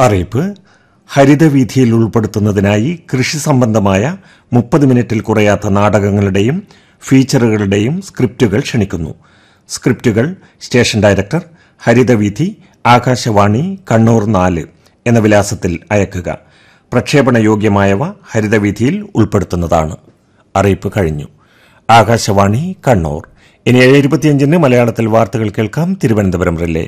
അറിയിപ്പ്. ഹരിതവീഥിയിൽ ഉൾപ്പെടുത്തുന്നതിനായി കൃഷി സംബന്ധമായ 30 മിനിറ്റിൽ കുറയാത്ത നാടകങ്ങളുടെയും ഫീച്ചറുകളുടെയും സ്ക്രിപ്റ്റുകൾ ക്ഷണിക്കുന്നു. സ്ക്രിപ്റ്റുകൾ സ്റ്റേഷൻ ഡയറക്ടർ, ഹരിതവീഥി, ആകാശവാണി, കണ്ണൂർ 4 എന്ന വിലാസത്തിൽ അയക്കുക. പ്രക്ഷേപണ യോഗ്യമായവ ഹരിതവീഥിയിൽ ഉൾപ്പെടുത്തുന്നതാണ്. അറിയിപ്പ് കഴിഞ്ഞു. ആകാശവാണി കണ്ണൂർ. ഇനി 7:25 മലയാളത്തിൽ വാർത്തകൾ കേൾക്കാം. തിരുവനന്തപുരം റിലേ.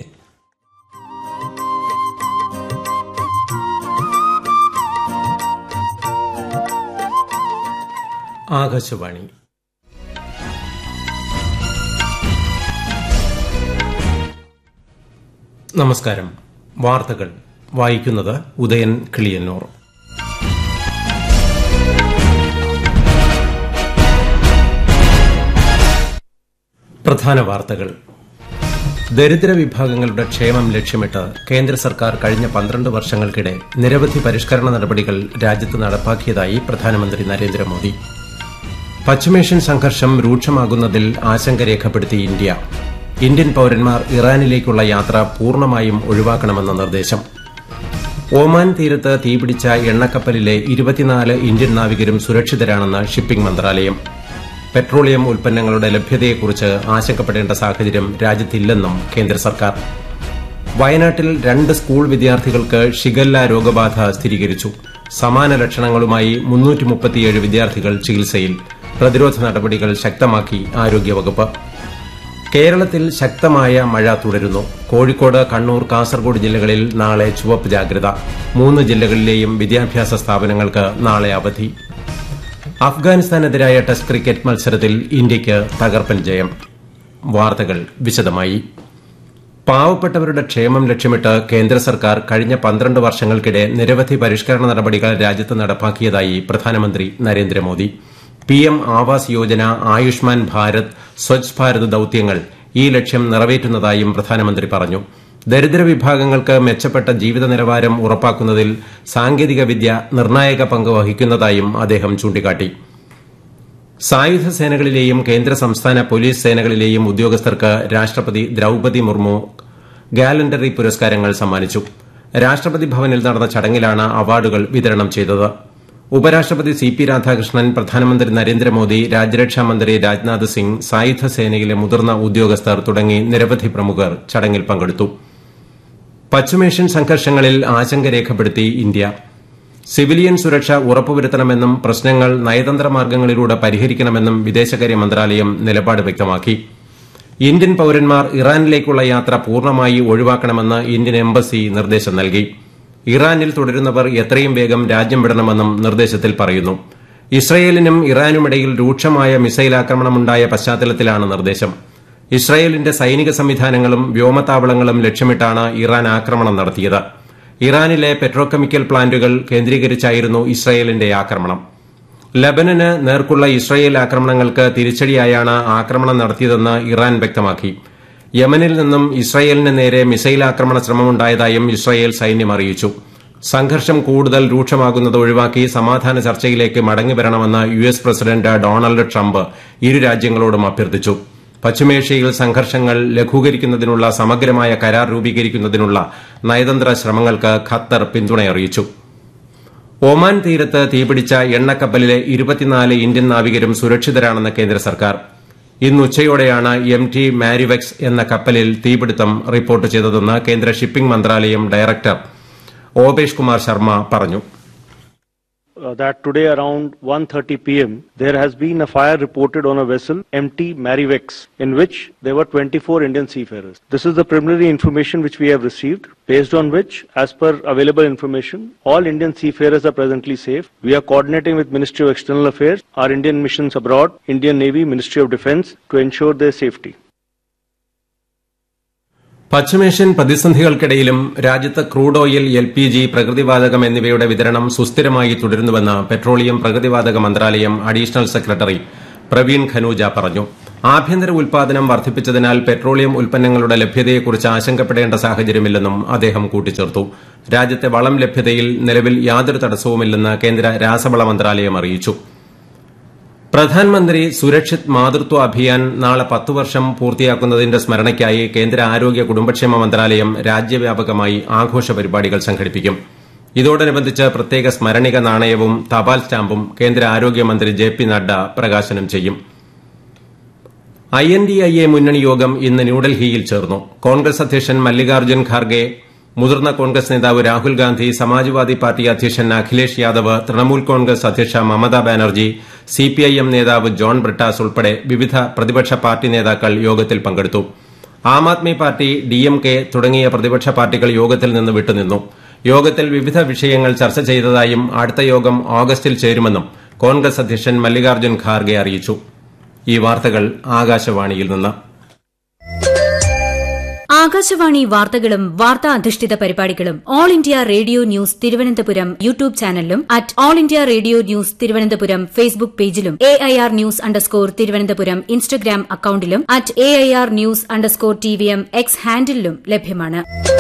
ആകാശവാണി. നമസ്കാരം. വാർത്തകൾ വായിക്കുന്നത് ഉദയൻ കിളിയന്നൂർ. പ്രധാന വാർത്തകൾ. ദരിദ്ര വിഭാഗങ്ങളുടെ ക്ഷേമം ലക്ഷ്യമിട്ട് കേന്ദ്ര സർക്കാർ കഴിഞ്ഞ 12 വർഷങ്ങൾക്കിടെ നിരവധി പരിഷ്കരണ നടപടികൾ രാജ്യത്ത് നടപ്പാക്കിയതായി പ്രധാനമന്ത്രി നരേന്ദ്രമോദി. പശ്ചിമേഷ്യൻ സംഘർഷം രൂക്ഷമാകുന്നതിൽ ആശങ്ക രേഖപ്പെടുത്തി ഇന്ത്യ. ഇന്ത്യൻ പൌരന്മാർ ഇറാനിലേക്കുള്ള യാത്ര പൂർണ്ണമായും ഒഴിവാക്കണമെന്ന നിർദ്ദേശം. ഒമാൻ തീരത്ത് തീപിടിച്ച എണ്ണക്കപ്പലിലെ 24 ഇന്ത്യൻ നാവികരും സുരക്ഷിതരാണെന്ന് ഷിപ്പിംഗ് മന്ത്രാലയം. പെട്രോളിയം ഉൽപ്പന്നങ്ങളുടെ ലഭ്യതയെക്കുറിച്ച് ആശങ്കപ്പെടേണ്ട സാഹചര്യം രാജ്യത്തില്ലെന്നും കേന്ദ്ര സർക്കാർ. വയനാട്ടിൽ 2 സ്കൂൾ വിദ്യാർത്ഥികൾക്ക് ഷിഗല്ല രോഗബാധ സ്ഥിരീകരിച്ചു. സമാന ലക്ഷണങ്ങളുമായി 337 വിദ്യാർത്ഥികൾ ചികിത്സയിൽ. പ്രതിരോധ നടപടികൾ ശക്തമാക്കി ആരോഗ്യവകുപ്പ്. കേരളത്തിൽ ശക്തമായ മഴ തുടരുന്നു. കോഴിക്കോട്, കണ്ണൂർ, കാസർഗോഡ് ജില്ലകളിൽ നാളെ ചുവപ്പ് ജാഗ്രത. 3 ജില്ലകളിലെയും വിദ്യാഭ്യാസ സ്ഥാപനങ്ങൾക്ക് നാളെ അവധി. അഫ്ഗാനിസ്ഥാനെതിരായ ടെസ്റ്റ് ക്രിക്കറ്റ് മത്സരത്തിൽ ഇന്ത്യയ്ക്ക് തകർപ്പൻ ജയം. വാർത്തകൾ വിശദമായി. പാവപ്പെട്ടവരുടെ ക്ഷേമം ലക്ഷ്യമിട്ട് കേന്ദ്ര സർക്കാർ കഴിഞ്ഞ 12 വർഷങ്ങൾക്കിടെ നിരവധി പരിഷ്കരണ നടപടികൾ രാജ്യത്ത് നടപ്പാക്കിയതായി പ്രധാനമന്ത്രി നരേന്ദ്രമോദി. PM ആവാസ് യോജന, ആയുഷ്മാൻ ഭാരത്, സ്വച്ഛ് ഭാരത് ദൌത്യങ്ങൾ ഈ ലക്ഷ്യം നിറവേറ്റുന്നതായും പ്രധാനമന്ത്രി പറഞ്ഞു. ദരിദ്ര വിഭാഗങ്ങൾക്ക് മെച്ചപ്പെട്ട ജീവിത നിലവാരം ഉറപ്പാക്കുന്നതിൽ സാങ്കേതികവിദ്യ നിർണായക പങ്ക് വഹിക്കുന്നതായും അദ്ദേഹം ചൂണ്ടിക്കാട്ടി. സായുധ സേനകളിലെയും കേന്ദ്ര സംസ്ഥാന പോലീസ് സേനകളിലെയും ഉദ്യോഗസ്ഥർക്ക് രാഷ്ട്രപതി ദ്രൌപതി മുർമു ഗാലണ്ടറി പുരസ്കാരങ്ങൾ സമ്മാനിച്ചു. രാഷ്ട്രപതി ഭവനിൽ നടന്ന ചടങ്ങിലാണ് അവാർഡുകൾ വിതരണം ചെയ്തത്. ഉപരാഷ്ട്രപതി CP രാധാകൃഷ്ണൻ, പ്രധാനമന്ത്രി നരേന്ദ്രമോദി, രാജ്യരക്ഷാമന്ത്രി രാജ്നാഥ് സിംഗ്, സായുധ സേനയിലെ മുതിർന്ന ഉദ്യോഗസ്ഥർ തുടങ്ങി നിരവധി പ്രമുഖർ ചടങ്ങിൽ പങ്കെടുത്തു. പശ്ചിമേഷ്യൻ സംഘർഷങ്ങളിൽ ആശങ്ക രേഖപ്പെടുത്തി ഇന്ത്യ. സിവിലിയൻ സുരക്ഷ ഉറപ്പുവരുത്തണമെന്നും പ്രശ്നങ്ങൾ നയതന്ത്ര മാർഗ്ഗങ്ങളിലൂടെ പരിഹരിക്കണമെന്നും വിദേശകാര്യ മന്ത്രാലയം നിലപാട് വ്യക്തമാക്കി. ഇന്ത്യൻ പൌരന്മാർ ഇറാനിലേക്കുള്ള യാത്ര പൂർണ്ണമായി ഒഴിവാക്കണമെന്ന് ഇന്ത്യൻ എംബസി നിർദ്ദേശം നൽകി. ഇറാനിൽ തുടരുന്നവർ എത്രയും വേഗം രാജ്യം വിടണമെന്നും നിർദ്ദേശത്തിൽ പറയുന്നു. ഇസ്രയേലിനും ഇറാനുമിടയിൽ രൂക്ഷമായ മിസൈൽ ആക്രമണമുണ്ടായ പശ്ചാത്തലത്തിലാണ് നിർദ്ദേശം. ഇസ്രയേലിന്റെ സൈനിക സംവിധാനങ്ങളും വ്യോമതാവളങ്ങളും ലക്ഷ്യമിട്ടാണ് ഇറാൻ ആക്രമണം നടത്തിയത്. ഇറാനിലെ പെട്രോകെമിക്കൽ പ്ലാന്റുകൾ കേന്ദ്രീകരിച്ചായിരുന്നു ഇസ്രയേലിന്റെ ആക്രമണം. ലബനന് നേർക്കുള്ള ഇസ്രയേൽ ആക്രമണങ്ങൾക്ക് തിരിച്ചടിയായാണ് ആക്രമണം നടത്തിയതെന്ന് ഇറാൻ വ്യക്തമാക്കി. യമനിൽ നിന്നും ഇസ്രയേലിന് നേരെ മിസൈൽ ആക്രമണ ശ്രമമുണ്ടായതായും ഇസ്രയേൽ സൈന്യം അറിയിച്ചു. സംഘർഷം കൂടുതൽ രൂക്ഷമാകുന്നത് ഒഴിവാക്കി സമാധാന ചർച്ചയിലേക്ക് മടങ്ങിവരണമെന്ന് US പ്രസിഡന്റ് ഡൊണാൾഡ് ട്രംപ് ഇരു രാജ്യങ്ങളോടും അഭ്യർത്ഥിച്ചു. പശ്ചിമേഷ്യയിൽ സംഘർഷങ്ങൾ ലഘൂകരിക്കുന്നതിനുള്ള സമഗ്രമായ കരാർ രൂപീകരിക്കുന്നതിനുള്ള നയതന്ത്ര ശ്രമങ്ങൾക്ക് ഖത്തർ പിന്തുണയറിയിച്ചു. ഒമാൻ തീരത്ത് തീപിടിച്ച എണ്ണക്കപ്പലിലെ 24 ഇന്ത്യൻ നാവികരും സുരക്ഷിതരാണെന്ന് കേന്ദ്ര സർക്കാർ. ഇന്ന് ഉച്ചയോടെയാണ് MT മാരിവെക്സ് എന്ന കപ്പലിൽ തീപിടുത്തം റിപ്പോർട്ട് ചെയ്തതെന്ന് കേന്ദ്ര ഷിപ്പിംഗ് മന്ത്രാലയം ഡയറക്ടർ ഓപേഷ് കുമാർ ശർമ്മ പറഞ്ഞു. That today around 1:30 p.m. there has been a fire reported on a vessel MT Marivex in which there were 24 Indian seafarers. This is the preliminary information which we have received, based on which, as per available information, all Indian seafarers are presently safe. We are coordinating with Ministry of External Affairs, our Indian missions abroad, Indian Navy, Ministry of Defence to ensure their safety. പശ്ചിമേഷ്യൻ പ്രതിസന്ധികൾക്കിടയിലും രാജ്യത്ത് crude oil, LPG, പ്രകൃതിവാതകം എന്നിവയുടെ വിതരണം സുസ്ഥിരമായി തുടരുന്നുവെന്ന് petroleum പ്രകൃതിവാതക മന്ത്രാലയം additional secretary Praveen ഖനൂജ പറഞ്ഞു. ആഭ്യന്തര ഉൽപാദനം വർദ്ധിപ്പിച്ചതിനാൽ petroleum ഉൽപ്പന്നങ്ങളുടെ ലഭ്യതയെക്കുറിച്ച് ആശങ്കപ്പെടേണ്ട സാഹചര്യമില്ലെന്നും അദ്ദേഹം കൂട്ടിച്ചേർത്തു. രാജ്യത്തെ വളം ലഭ്യതയിൽ നിലവിൽ യാതൊരു തടസ്സവുമില്ലെന്ന് കേന്ദ്ര രാസവള മന്ത്രാലയം അറിയിച്ചു. പ്രധാനമന്ത്രി സുരക്ഷിത് മാതൃത്വ അഭിയാൻ നാളെ 10 വർഷം പൂർത്തിയാക്കുന്നതിന്റെ സ്മരണയ്ക്കായി കേന്ദ്ര ആരോഗ്യ കുടുംബക്ഷേമ മന്ത്രാലയം രാജ്യവ്യാപകമായി ആഘോഷ പരിപാടികൾ സംഘടിപ്പിക്കും. ഇതോടനുബന്ധിച്ച് പ്രത്യേക സ്മരണിക നാണയവും തപാൽ സ്റ്റാമ്പും കേന്ദ്ര ആരോഗ്യമന്ത്രി JP നഡ്ഡ പ്രകാശനം ചെയ്യും. INDIA മുന്നണി യോഗം ഇന്ന് ന്യൂഡൽഹിയിൽ ചേർന്നു. കോൺഗ്രസ് അധ്യക്ഷൻ മല്ലികാർജ്ജുൻ ഖാർഗെ, മുതിർന്ന കോൺഗ്രസ് നേതാവ് രാഹുൽ ഗാന്ധി, സമാജ്വാദി പാർട്ടി അധ്യക്ഷൻ അഖിലേഷ് യാദവ്, തൃണമൂൽ കോൺഗ്രസ് അധ്യക്ഷ മമതാ ബാനർജി, CPIM നേതാവ് ജോൺ ബ്രിട്ടാസ് ഉൾപ്പെടെ വിവിധ പ്രതിപക്ഷ പാർട്ടി നേതാക്കൾ യോഗത്തിൽ പങ്കെടുത്തു. ആം ആദ്മി പാർട്ടി, DMK തുടങ്ങിയ പ്രതിപക്ഷ പാർട്ടികൾ യോഗത്തിൽ നിന്ന് വിട്ടുനിന്നു. യോഗത്തിൽ വിവിധ വിഷയങ്ങൾ ചർച്ച ചെയ്തതായും അടുത്ത യോഗം ഓഗസ്റ്റിൽ ചേരുമെന്നും കോൺഗ്രസ് അധ്യക്ഷൻ മല്ലികാർജ്ജുൻ ഖാർഗെ അറിയിച്ചു. ഈ വാർത്തകൾ ആകാശവാണിയിൽ നിന്ന്. ആകാശവാണി വാർത്തകളും വാർത്താ അധിഷ്ഠിത പരിപാടികളും all India radio news Thiruvananthapuram YouTube ചാനലിലും @all India radio news Thiruvananthapuram Facebook പേജിലും AIR ന്യൂസ് _തിരുവനന്തപുരം ഇൻസ്റ്റഗ്രാം അക്കൌണ്ടിലും @AIR ന്യൂസ് _TVM X ഹാൻഡിലും ലഭ്യമാണ്.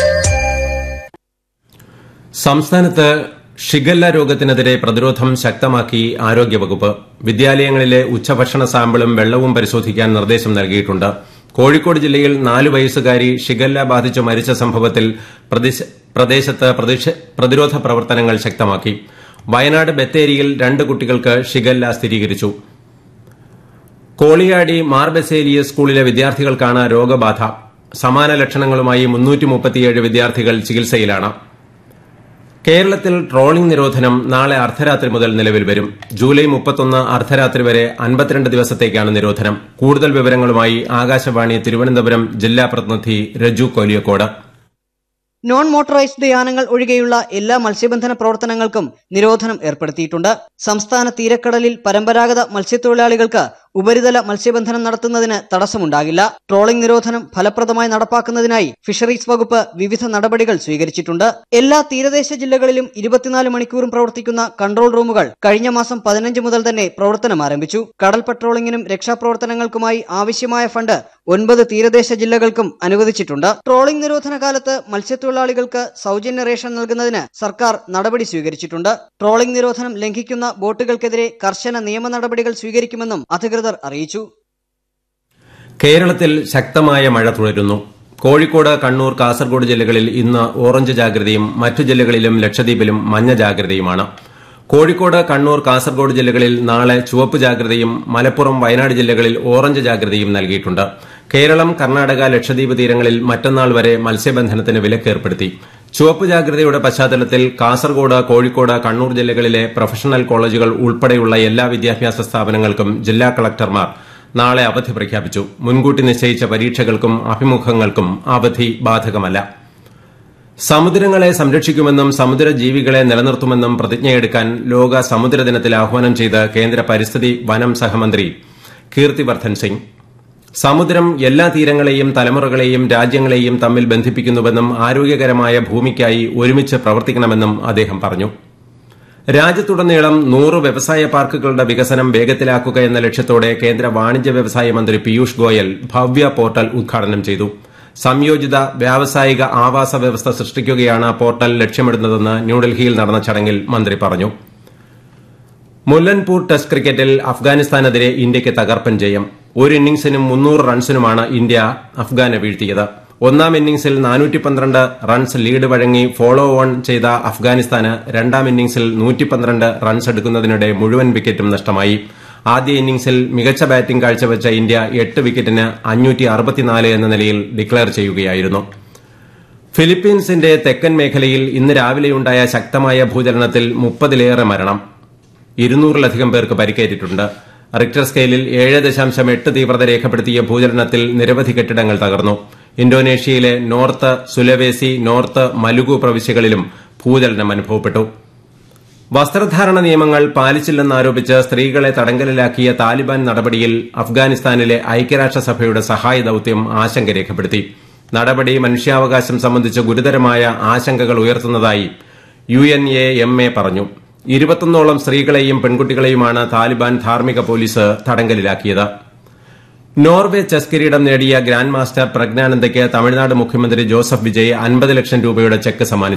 സംസ്ഥാനത്ത് ഷിഗല്ല രോഗത്തിനെതിരെ പ്രതിരോധം ശക്തമാക്കി ആരോഗ്യവകുപ്പ്. വിദ്യാലയങ്ങളിലെ ഉച്ചഭക്ഷണ സാമ്പിളും വെള്ളവും പരിശോധിക്കാൻ നിർദ്ദേശം നൽകിയിട്ടുണ്ട്. കോഴിക്കോട് ജില്ലയിൽ 4 വയസ്സുകാരി ഷിഗല്ല ബാധിച്ചു മരിച്ച സംഭവത്തിൽ പ്രദേശത്ത് പ്രതിരോധ പ്രവർത്തനങ്ങൾ ശക്തമാക്കി. വയനാട് ബത്തേരിയിൽ 2 കുട്ടികൾക്ക് ഷിഗല്ല സ്ഥിരീകരിച്ചു. കോളിയാടി മാർ ബസേലിയസ് സ്കൂളിലെ വിദ്യാർത്ഥികൾക്കാണ് രോഗബാധ. സമാന ലക്ഷണങ്ങളുമായി 337 വിദ്യാർത്ഥികൾ ചികിത്സയിലാണ്. കേരളത്തിൽ ട്രോളിംഗ് നിരോധനം നാളെ അർദ്ധരാത്രി മുതൽ നിലവിൽ വരും. ജൂലൈ 31 അർദ്ധരാത്രി വരെ 52 ദിവസത്തേക്കാണ് നിരോധനം. കൂടുതൽ വിവരങ്ങളുമായി ആകാശവാണി തിരുവനന്തപുരം ജില്ലാ പ്രതിനിധി രജു കോലിയക്കോട്. നോൺ മോട്ടോറൈസ്ഡ് യാനങ്ങൾ ഒഴികെയുള്ള എല്ലാ മത്സ്യബന്ധന പ്രവർത്തനങ്ങൾക്കും നിരോധനം ഏർപ്പെടുത്തിയിട്ടുണ്ട്. സംസ്ഥാന തീരക്കടലിൽ പരമ്പരാഗത മത്സ്യത്തൊഴിലാളികൾക്ക് ഉപരിതല മത്സ്യബന്ധനം നടത്തുന്നതിന് തടസ്സമുണ്ടാകില്ല. ട്രോളിംഗ് നിരോധനം ഫലപ്രദമായി നടപ്പാക്കുന്നതിനായി ഫിഷറീസ് വകുപ്പ് വിവിധ നടപടികൾ സ്വീകരിച്ചിട്ടുണ്ട്. എല്ലാ തീരദേശ ജില്ലകളിലും 24 മണിക്കൂറും പ്രവർത്തിക്കുന്ന കൺട്രോൾ റൂമുകൾ കഴിഞ്ഞ മാസം 15 മുതൽ തന്നെ പ്രവർത്തനം ആരംഭിച്ചു. കടൽ പട്രോളിംഗിനും രക്ഷാപ്രവർത്തനങ്ങൾക്കുമായി ആവശ്യമായ ഫണ്ട് 9 തീരദേശ ജില്ലകൾക്കും അനുവദിച്ചിട്ടുണ്ട്. ട്രോളിംഗ് നിരോധന കാലത്ത് മത്സ്യത്തൊഴിലാളികൾക്ക് സൗജന്യ റേഷൻ നൽകുന്നതിന് സർക്കാർ നടപടി സ്വീകരിച്ചിട്ടുണ്ട്. ട്രോളിംഗ് നിരോധനം ലംഘിക്കുന്ന ബോട്ടുകൾക്കെതിരെ കർശന നിയമ നടപടികൾ സ്വീകരിക്കുമെന്നും അധികൃതർ അറിയിച്ചു. കേരളത്തിൽ ശക്തമായ മഴ തുടരുന്നു. കോഴിക്കോട്, കണ്ണൂർ, കാസർഗോഡ് ജില്ലകളിൽ ഇന്ന് ഓറഞ്ച് ജാഗ്രതയും മറ്റു ജില്ലകളിലും ലക്ഷദ്വീപിലും മഞ്ഞ ജാഗ്രതയുമാണ്. കോഴിക്കോട്, കണ്ണൂർ, കാസർഗോഡ് ജില്ലകളിൽ നാളെ ചുവപ്പ് ജാഗ്രതയും മലപ്പുറം, വയനാട് ജില്ലകളിൽ ഓറഞ്ച് ജാഗ്രതയും നൽകിയിട്ടുണ്ട്. കേരളം, കർണാടക, ലക്ഷദ്വീപ് തീരങ്ങളിൽ മറ്റന്നാൾ വരെ മത്സ്യബന്ധനത്തിന് വിലക്കേർപ്പെടുത്തി. ചുവപ്പ് ജാഗ്രതയുടെ പശ്ചാത്തലത്തിൽ കാസർഗോഡ്, കോഴിക്കോട്, കണ്ണൂർ ജില്ലകളിലെ പ്രൊഫഷണൽ കോളേജുകൾ ഉൾപ്പെടെയുള്ള എല്ലാ വിദ്യാഭ്യാസ സ്ഥാപനങ്ങൾക്കും ജില്ലാ കളക്ടർമാർ നാളെ അവധി പ്രഖ്യാപിച്ചു. മുൻകൂട്ടി നിശ്ചയിച്ച പരീക്ഷകൾക്കും അഭിമുഖങ്ങൾക്കും അവധി ബാധകമല്ല. സമുദ്രങ്ങളെ സംരക്ഷിക്കുമെന്നും സമുദ്ര ജീവികളെ നിലനിർത്തുമെന്നും പ്രതിജ്ഞയെടുക്കാൻ ലോക സമുദ്ര ദിനത്തിൽ ആഹ്വാനം ചെയ്ത് കേന്ദ്ര പരിസ്ഥിതി വനം സഹമന്ത്രി കീർത്തിവർദ്ധൻ സിംഗ്. സമുദ്രം എല്ലാ തീരങ്ങളെയും തലമുറകളെയും രാജ്യങ്ങളെയും തമ്മിൽ ബന്ധിപ്പിക്കുന്നുവെന്നും ആരോഗ്യകരമായ ഭൂമിക്കായി ഒരുമിച്ച് പ്രവർത്തിക്കണമെന്നും അദ്ദേഹം പറഞ്ഞു. രാജ്യത്തുടനീളം 100 വ്യവസായ പാർക്കുകളുടെ വികസനം വേഗത്തിലാക്കുക എന്ന ലക്ഷ്യത്തോടെ കേന്ദ്ര വാണിജ്യ വ്യവസായ മന്ത്രി പീയൂഷ് ഗോയൽ ഭവ്യ പോർട്ടൽ ഉദ്ഘാടനം ചെയ്തു. സംയോജിത വ്യാവസായിക ആവാസ വ്യവസ്ഥ സൃഷ്ടിക്കുകയാണ് പോർട്ടൽ ലക്ഷ്യമിടുന്നതെന്ന് ന്യൂഡൽഹിയിൽ നടന്ന ചടങ്ങിൽ മന്ത്രി പറഞ്ഞു. മുല്ലൻപൂർ ടെസ്റ്റ് ക്രിക്കറ്റിൽ അഫ്ഗാനിസ്ഥാനെതിരെ ഇന്ത്യയ്ക്ക് തകർപ്പൻ ജയം. ഒരു ഇന്നിംഗ്സിനും 300 റൺസിനുമാണ് ഇന്ത്യ അഫ്ഗാനെ വീഴ്ത്തിയത്. ഒന്നാം ഇന്നിംഗ്സിൽ 412 റൺസ് ലീഡ് വഴങ്ങി ഫോളോ ഓൺ ചെയ്ത അഫ്ഗാനിസ്ഥാന് രണ്ടാം ഇന്നിംഗ്സിൽ 112 റൺസ് എടുക്കുന്നതിനിടെ മുഴുവൻ വിക്കറ്റും നഷ്ടമായി. ആദ്യ ഇന്നിംഗ്സിൽ മികച്ച ബാറ്റിംഗ് കാഴ്ചവെച്ച ഇന്ത്യ 8 വിക്കറ്റിന് 564 എന്ന നിലയിൽ ഡിക്ലയർ ചെയ്യുകയായിരുന്നു. ഫിലിപ്പീൻസിന്റെ തെക്കൻ മേഖലയിൽ ഇന്ന് രാവിലെയുണ്ടായ ശക്തമായ ഭൂചലനത്തിൽ 30-ലേറെ മരണം, 200-ലധികം പേർക്ക് പരിക്കേറ്റിട്ടുണ്ട്. റിക്ടർ സ്കെയിലിൽ 7.8 തീവ്രത രേഖപ്പെടുത്തിയ ഭൂചലനത്തിൽ നിരവധി കെട്ടിടങ്ങൾ തകർന്നു. ഇന്തോനേഷ്യയിലെ നോർത്ത് സുലവേസി, നോർത്ത് മലുഗു പ്രവിശ്യകളിലും ഭൂചലനം അനുഭവപ്പെട്ടു. വസ്ത്രധാരണ നിയമങ്ങൾ പാലിച്ചില്ലെന്നാരോപിച്ച് സ്ത്രീകളെ തടങ്കലിലാക്കിയ താലിബാൻ നടപടിയിൽ അഫ്ഗാനിസ്ഥാനിലെ ഐക്യരാഷ്ട്രസഭയുടെ സഹായ ദൌത്യം ആശങ്ക രേഖപ്പെടുത്തി. നടപടി മനുഷ്യാവകാശം സംബന്ധിച്ച് ഗുരുതരമായ ആശങ്കകൾ ഉയർത്തുന്നതായി UNAMA പറഞ്ഞു. 21ഓളം സ്ത്രീകളെയും പെൺകുട്ടികളെയുമാണ് താലിബാൻ ധാർമ്മിക പോലീസ് തടങ്കലിലാക്കിയത്. നോർവെ ചെസ് കിരീടം നേടിയ ഗ്രാൻഡ് മാസ്റ്റർ പ്രജ്ഞാനന്ദയ്ക്ക് തമിഴ്നാട് മുഖ്യമന്ത്രി ജോസഫ് വിജയ് 50 ലക്ഷം രൂപയുടെ ചെക്ക് സമ്മാനിച്ചു.